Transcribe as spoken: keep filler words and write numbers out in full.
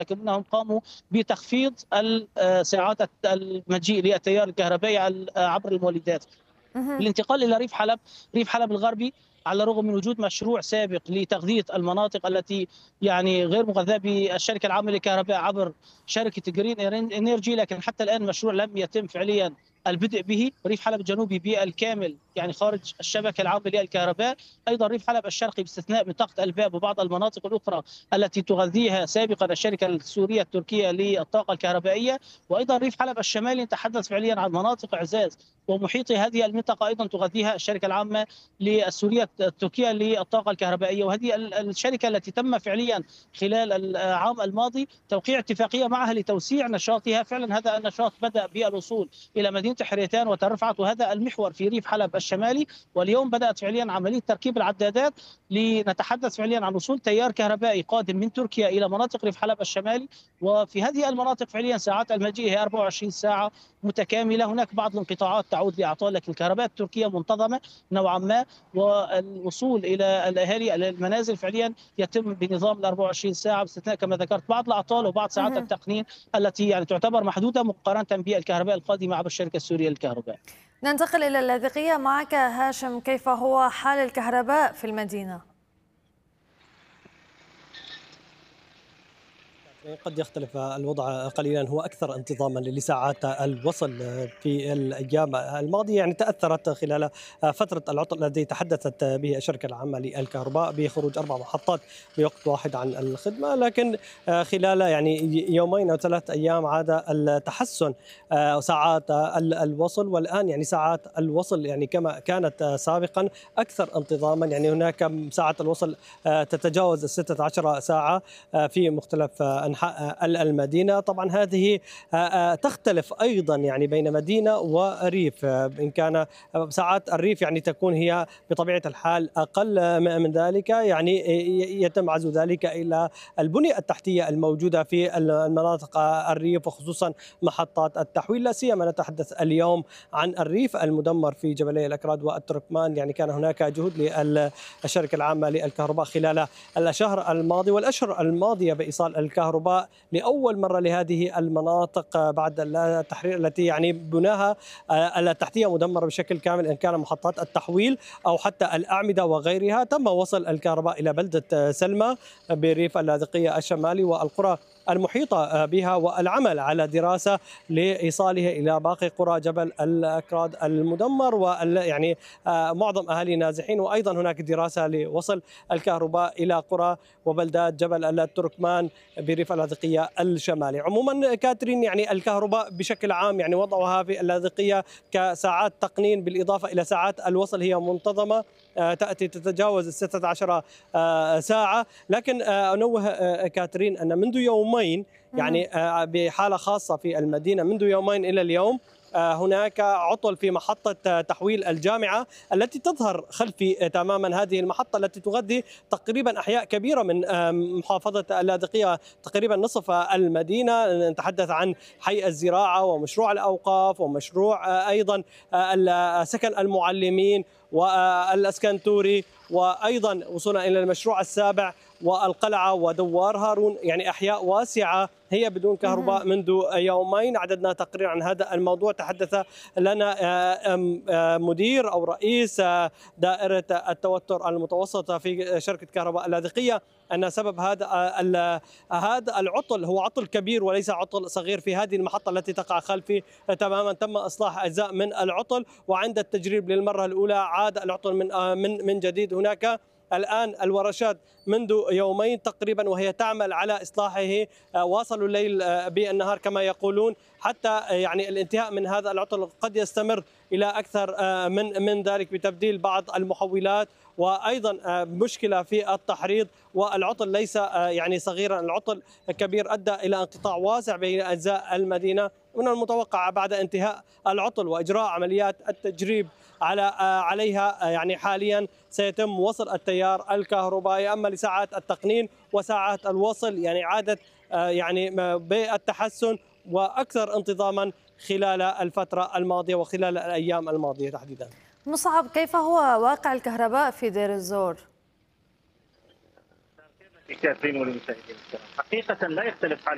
لكنهم قاموا بتخفيض ساعات المجيء للتيار الكهربائي عبر المولدات. اهم. بالانتقال إلى ريف حلب، ريف حلب الغربي، على الرغم من وجود مشروع سابق لتغذية المناطق التي يعني غير مغذاة بالشركة العامة للكهرباء عبر شركة جرين انرجي، لكن حتى الآن المشروع لم يتم فعليا البدء به. ريف حلب الجنوبي بالكامل يعني خارج الشبكة العامة للكهرباء. أيضا ريف حلب الشرقي باستثناء منطقة الباب وبعض المناطق الأخرى التي تغذيها سابقا الشركة السورية التركية للطاقة الكهربائية. وأيضا ريف حلب الشمالي نتحدث فعليا عن مناطق عزاز ومحيط هذه المنطقة أيضا تغذيها الشركة العامة للسورية التركية للطاقة الكهربائية. وهذه الشركة التي تم فعليا خلال العام الماضي توقيع اتفاقية معها لتوسيع نشاطها. فعلا هذا النشاط بدأ بالوصول إلى مدينة حريتان وترفعت، وهذا المحور في ريف حلب الشمالي. واليوم بدأت فعليا عملية تركيب العدادات لنتحدث فعليا عن وصول تيار كهربائي قادم من تركيا إلى مناطق ريف حلب الشمالي. وفي هذه المناطق فعليا ساعات المجيء هي أربعة وعشرين ساعة متكاملة. هناك بعض الانقطاعات تعود لأعطال، لكن الكهرباء التركية منتظمة نوعا ما، والوصول إلى الأهالي إلى المنازل فعليا يتم بنظام ال أربعة وعشرين ساعة، باستثناء كما ذكرت بعض الأعطال وبعض ساعات اهم. التقنين التي يعني تعتبر محدودة مقارنة بالكهرباء القادمة عبر الشركة السورية للكهرباء. ننتقل إلى اللاذقية معك هاشم، كيف هو حال الكهرباء في المدينة؟ قد يختلف الوضع قليلا، هو أكثر انتظاما لساعات الوصل في الأيام الماضية. يعني تأثرت خلال فترة العطل الذي تحدثت به الشركة العامة للكهرباء بخروج أربع محطات بوقت واحد عن الخدمة، لكن خلال يعني يومين أو ثلاث أيام عاد التحسن ساعات الوصل، والآن يعني ساعات الوصل يعني كما كانت سابقا أكثر انتظاما. يعني هناك ساعات الوصل تتجاوز الستة عشر ساعة في مختلف أنحاء المدينة. طبعا هذه تختلف أيضا يعني بين مدينة وريف، إن كان ساعات الريف يعني تكون هي بطبيعة الحال أقل من ذلك، يعني يتم عزو ذلك إلى البنية التحتية الموجودة في المناطق الريف، وخصوصا محطات التحويل. لا سيما نتحدث اليوم عن الريف المدمر في جبلي الأكراد والتركمان. يعني كان هناك جهود للشركة العامة للكهرباء خلال الشهر الماضي والأشهر الماضية بإيصال الكهرباء لأول مرة لهذه المناطق بعد التحرير التي يعني بناها التحتية مدمرة بشكل كامل، إن كان محطات التحويل أو حتى الأعمدة وغيرها. تم وصل الكهرباء إلى بلدة سلمى بريف اللاذقية الشمالي والقرى المحيطة بها، والعمل على دراسة لإيصالها إلى باقي قرى جبل الأكراد المدمر، ويعني معظم أهالي نازحين. وأيضا هناك دراسة لوصل الكهرباء إلى قرى وبلدات جبل التركمان بريف اللاذقية الشمالي. عموما كاترين، يعني الكهرباء بشكل عام يعني وضعها في اللاذقية كساعات تقنين بالإضافة إلى ساعات الوصل هي منتظمة، تأتي تتجاوز الستة عشر ساعة. لكن أنوه كاترين أن منذ يومين يعني بحالة خاصة في المدينة، منذ يومين إلى اليوم هناك عطل في محطة تحويل الجامعة التي تظهر خلفي تماما. هذه المحطة التي تغذي تقريبا أحياء كبيرة من محافظة اللاذقية، تقريبا نصف المدينة. نتحدث عن حي الزراعة ومشروع الأوقاف ومشروع أيضا سكن المعلمين والأسكنتوري، وأيضا وصولا إلى المشروع السابع والقلعة ودوار هارون. يعني أحياء واسعة هي بدون كهرباء منذ يومين. عددنا تقرير عن هذا الموضوع، تحدث لنا مدير أو رئيس دائرة التوتر المتوسطة في شركة كهرباء اللاذقية أن سبب هذا هذا العطل هو عطل كبير وليس عطل صغير في هذه المحطة التي تقع خلفي تماما. تم إصلاح أجزاء من العطل، وعند التجريب للمرة الأولى عاد العطل من من من جديد. هناك الآن الورشات منذ يومين تقريبا وهي تعمل على إصلاحه، واصلوا الليل بالنهار كما يقولون، حتى يعني الانتهاء من هذا العطل قد يستمر إلى أكثر من من ذلك بتبديل بعض المحولات، وأيضا مشكلة في التحريض. والعطل ليس يعني صغيرا، العطل كبير أدى إلى انقطاع واسع بين أجزاء المدينة. من المتوقع بعد انتهاء العطل وإجراء عمليات التجريب على عليها يعني حاليا سيتم وصل التيار الكهربائي. أما لساعات التقنين وساعات الوصل يعني عادت يعني بالتحسن وأكثر انتظاما خلال الفترة الماضية وخلال الأيام الماضية تحديدا. مصعب، كيف هو واقع الكهرباء في دير الزور؟ كاترين وللمشاهدين الكرام، حقيقة لا يختلف حال